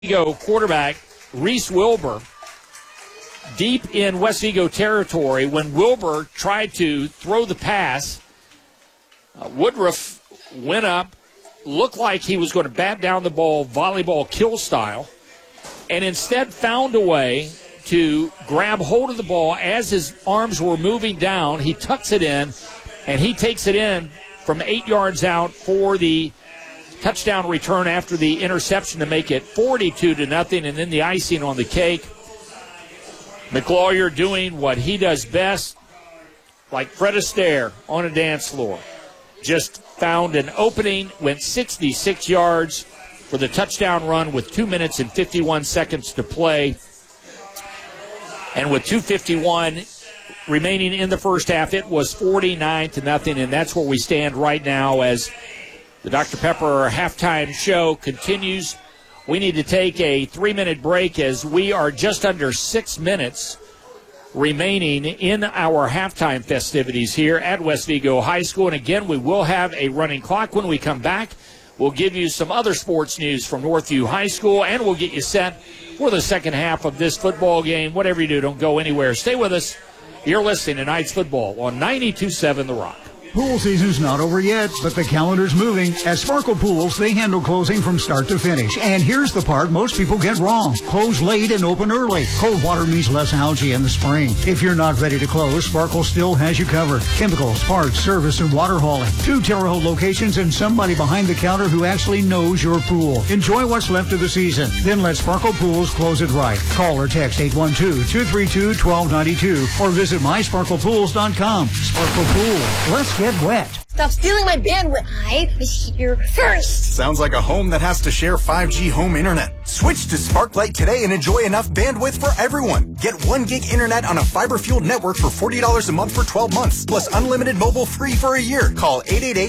Vigo quarterback Reese Wilbur deep in West Vigo territory. When Wilbur tried to throw the pass, Woodruff went up, looked like he was going to bat down the ball volleyball kill style, and instead found a way to grab hold of the ball as his arms were moving down. He tucks it in, and he takes it in from 8 yards out for the touchdown return after the interception to make it 42-0, and then the icing on the cake. McLawyer doing what he does best, like Fred Astaire on a dance floor. Just found an opening, went 66 yards for the touchdown run with 2 minutes and 51 seconds to play. And with 2:51 remaining in the first half, it was 49-0, and that's where we stand right now as the Dr. Pepper halftime show continues. We need to take a 3-minute break as we are just under 6 minutes remaining in our halftime festivities here at West Vigo High School. And again, we will have a running clock when we come back. We'll give you some other sports news from Northview High School, and we'll get you set for the second half of this football game. Whatever you do, don't go anywhere. Stay with us. You're listening to Knights Football on 92.7 The Rock. Pool season's not over yet, but the calendar's moving. At Sparkle Pools, they handle closing from start to finish. And here's the part most people get wrong. Close late and open early. Cold water means less algae in the spring. If you're not ready to close, Sparkle still has you covered. Chemicals, parts, service, and water hauling. 2 Terre Haute locations and somebody behind the counter who actually knows your pool. Enjoy what's left of the season. Then let Sparkle Pools close it right. Call or text 812-232-1292 or visit mysparklepools.com. Sparkle Pool. Let's get wet. Stop stealing my bandwidth. I was here first. Sounds like a home that has to share 5G home internet. Switch to Sparklight today and enjoy enough bandwidth for everyone. Get 1 gig internet on a fiber-fueled network for $40 a month for 12 months, plus unlimited mobile free for a year. Call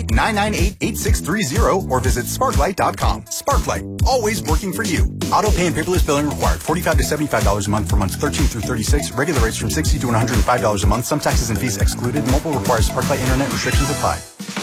888-998-8630 or visit sparklight.com. Sparklight, always working for you. Auto pay and paperless billing required. $45 to $75 a month for months 13 through 36. Regular rates from $60 to $105 a month. Some taxes and fees excluded. Mobile requires Sparklight internet. Restrictions apply.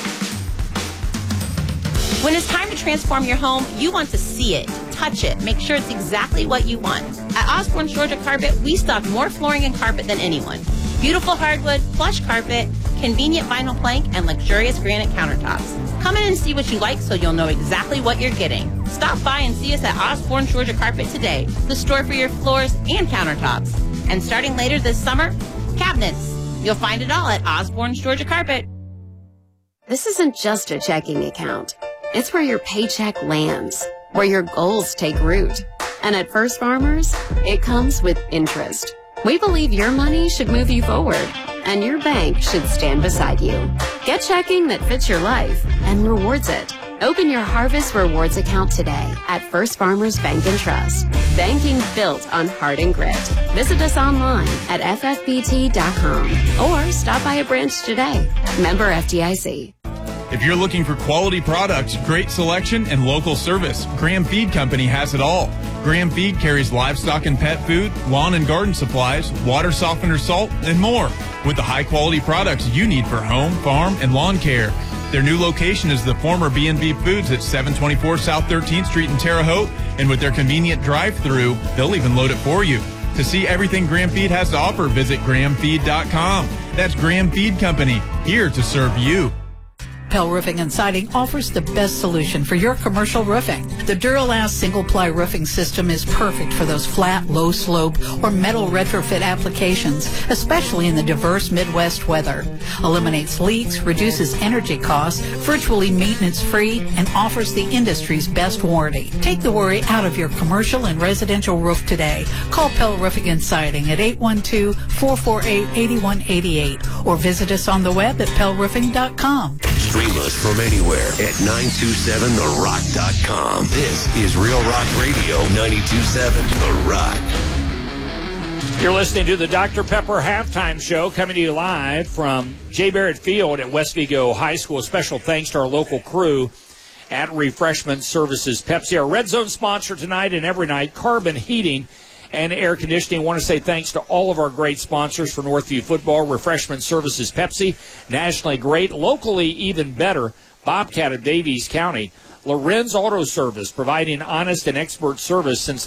When it's time to transform your home, you want to see it, touch it, make sure it's exactly what you want. At Osborne Georgia Carpet, we stock more flooring and carpet than anyone. Beautiful hardwood, plush carpet, convenient vinyl plank, and luxurious granite countertops. Come in and see what you like so you'll know exactly what you're getting. Stop by and see us at Osborne Georgia Carpet today, the store for your floors and countertops. And starting later this summer, cabinets. You'll find it all at Osborne Georgia Carpet. This isn't just a checking account. It's where your paycheck lands, where your goals take root. And at First Farmers, it comes with interest. We believe your money should move you forward, and your bank should stand beside you. Get checking that fits your life and rewards it. Open your Harvest Rewards account today at First Farmers Bank and Trust. Banking built on heart and grit. Visit us online at ffbt.com or stop by a branch today. Member FDIC. If you're looking for quality products, great selection, and local service, Graham Feed Company has it all. Graham Feed carries livestock and pet food, lawn and garden supplies, water softener salt, and more, with the high-quality products you need for home, farm, and lawn care. Their new location is the former B&B Foods at 724 South 13th Street in Terre Haute, and with their convenient drive-thru, they'll even load it for you. To see everything Graham Feed has to offer, visit grahamfeed.com. That's Graham Feed Company, here to serve you. Pell Roofing and Siding offers the best solution for your commercial roofing. The Duralast single-ply roofing system is perfect for those flat, low-slope, or metal retrofit applications, especially in the diverse Midwest weather. Eliminates leaks, reduces energy costs, virtually maintenance-free, and offers the industry's best warranty. Take the worry out of your commercial and residential roof today. Call Pell Roofing and Siding at 812-448-8188 or visit us on the web at pellroofing.com. Stream us from anywhere at 927therock.com. This is Real Rock Radio 92.7 The Rock. You're listening to the Dr. Pepper halftime show coming to you live from J. Barrett Field at West Vigo High School. Special thanks to our local crew at Refreshment Services Pepsi. Our Red Zone sponsor tonight and every night, Carbon Heating and Air Conditioning. I want to say thanks to all of our great sponsors for Northview Football. Refreshment Services Pepsi, nationally great, locally even better, Bobcat of Davies County. Lorenz Auto Service, providing honest and expert service since